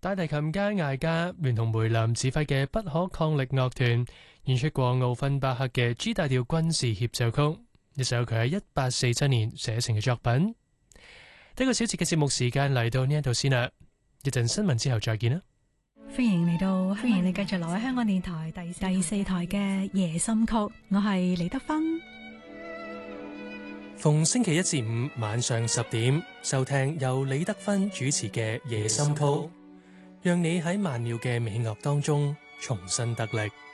大提琴家艾嘉聯同梅林指揮嘅不可抗力樂團演出過奧芬巴克嘅 G 大調軍事協奏曲，一首佢喺1847年寫成嘅作品。呢個小節嘅節目時間嚟到呢一度先啦，一陣新聞之後再見啦。 歡迎你繼續留喺香港電台第四台嘅夜心曲，我係李德芬。 逢星期一至五晚上10點收聽由李德芬主持嘅夜心曲，讓你喺曼妙嘅美樂當中重新得力。